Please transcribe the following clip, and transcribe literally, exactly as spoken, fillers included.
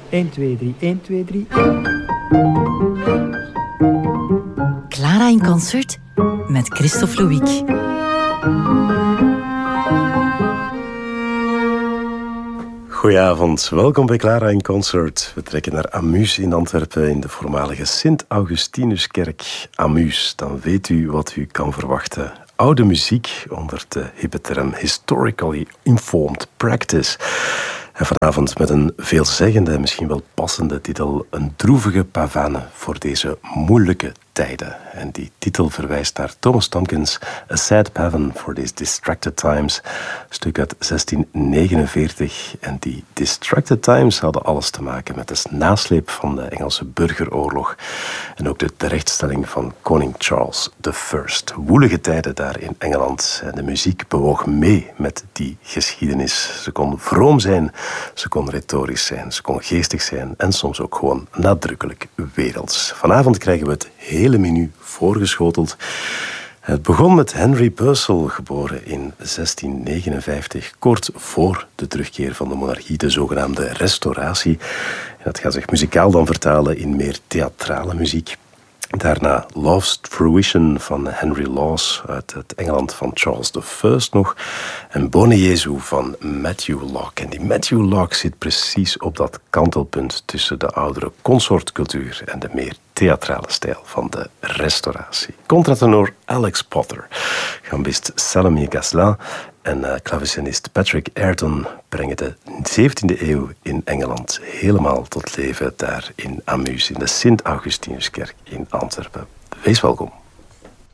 één, twee, drie, één, twee, drie. Clara in concert met Christophe Louic. Goedenavond, welkom bij Clara in Concert. We trekken naar Amuus in Antwerpen in de voormalige Sint-Augustinuskerk. Amuus, dan weet u wat u kan verwachten. Oude muziek onder de hippe term Historically Informed Practice. En vanavond met een veelzeggende en misschien wel passende titel, een droevige pavane voor deze moeilijke tijden. En die titel verwijst naar Thomas Tomkins' A Sad Pavane for These Distracted Times, stuk uit zestien negenenveertig. En die Distracted Times hadden alles te maken met de nasleep van de Engelse burgeroorlog en ook de terechtstelling van koning Charles de Eerste. Woelige tijden daar in Engeland en de muziek bewoog mee met die geschiedenis. Ze kon vroom zijn, ze kon retorisch zijn, ze kon geestig zijn en soms ook gewoon nadrukkelijk werelds. Vanavond krijgen we het hele menu voorgeschoteld. Het begon met Henry Purcell, geboren in zestien negenenvijftig, kort voor de terugkeer van de monarchie, de zogenaamde restauratie. En dat gaat zich muzikaal dan vertalen in meer theatrale muziek. Daarna Love's Fruition van Henry Laws uit het Engeland van Charles de Eerste nog. En Bone Jesu van Matthew Locke. En die Matthew Locke zit precies op dat kantelpunt tussen de oudere consortcultuur en de meer theatrale stijl van de restauratie. Contratenor Alex Potter, gambist Salomé Gazlan en uh, klavecinist Patrick Ayrton brengen de zeventiende eeuw in Engeland helemaal tot leven daar in Amuus, in de Sint-Augustinuskerk in Antwerpen. Wees welkom.